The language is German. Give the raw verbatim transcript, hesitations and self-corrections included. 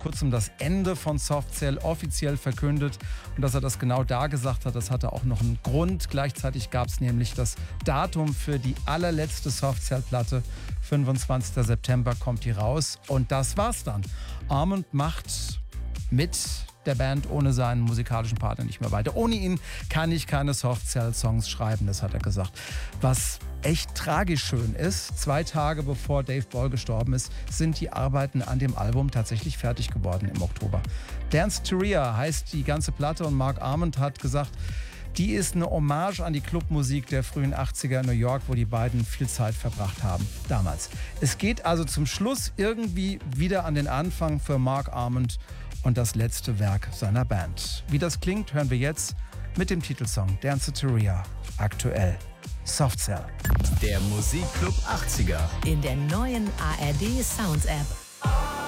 kurzem das Ende von Soft Cell offiziell verkündet. Und dass er das genau da gesagt hat, das hatte auch noch einen Grund. Gleichzeitig gab es nämlich das Datum für die allerletzte Soft Cell-Platte. fünfundzwanzigster September kommt die raus. Und das war's dann. Armand macht mit der Band ohne seinen musikalischen Partner nicht mehr weiter. Ohne ihn kann ich keine Soft Cell Songs schreiben, das hat er gesagt. Was echt tragisch schön ist, zwei Tage bevor Dave Ball gestorben ist, sind die Arbeiten an dem Album tatsächlich fertig geworden im Oktober. Dance to Ria heißt die ganze Platte und Mark Armand hat gesagt, die ist eine Hommage an die Clubmusik der frühen achtziger in New York, wo die beiden viel Zeit verbracht haben damals. Es geht also zum Schluss irgendwie wieder an den Anfang für Mark Armand und das letzte Werk seiner Band. Wie das klingt, hören wir jetzt mit dem Titelsong Dance to Ria, aktuell Soft Cell. Der Musikclub achtziger. In der neuen A R D Sounds App.